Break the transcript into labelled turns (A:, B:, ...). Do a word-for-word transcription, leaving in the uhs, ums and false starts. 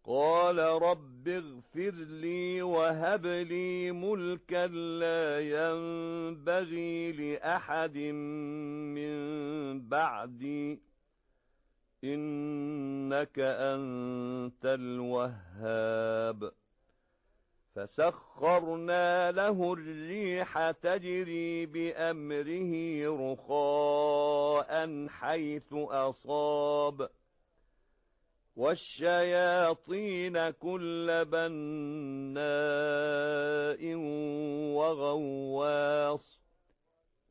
A: قال رب اغفر لي وهب لي ملكا لا ينبغي لأحد من بعدي إنك أنت الوهاب فسخرنا له الريح تجري بأمره رخاء حيث أصاب والشياطين كل بناء وغواص